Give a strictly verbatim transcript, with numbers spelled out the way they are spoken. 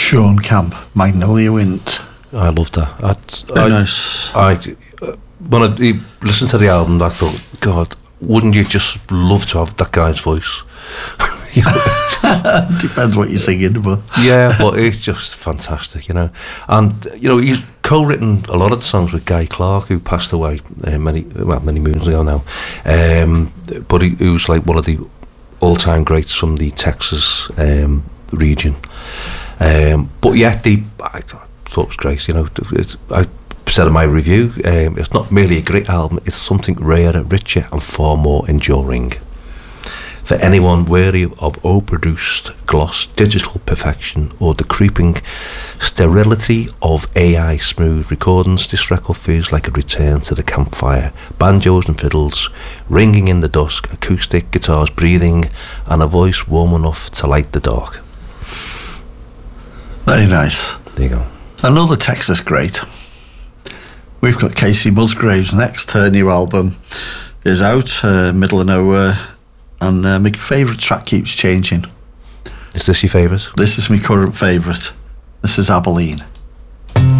Sean Camp, Magnolia Wind. I loved that. I'd, Very I'd, nice. I, uh, when I listened to the album, I thought, God, wouldn't you just love to have that guy's voice? You know, Depends what you're singing, but yeah, but it's just fantastic, you know. And you know, he's co-written a lot of the songs with Guy Clark, who passed away uh, many, well, many moons ago now. Um, but he, he was like one of the all-time greats from the Texas um, region. Um, but yeah, the I thought it was great. You know, it's, I said in my review, um, it's not merely a great album; it's something rarer, richer, and far more enduring. For anyone wary of overproduced gloss, digital perfection, or the creeping sterility of A I smooth recordings, this record feels like a return to the campfire. Banjos and fiddles ringing in the dusk, acoustic guitars breathing, and a voice warm enough to light the dark. very nice. There you go. Another Texas great. We've got Casey Musgraves next. Her new album is out, uh, Middle of Nowhere, and uh, my favourite track keeps changing. Is this your favourite? This is my current favourite. This is Abilene.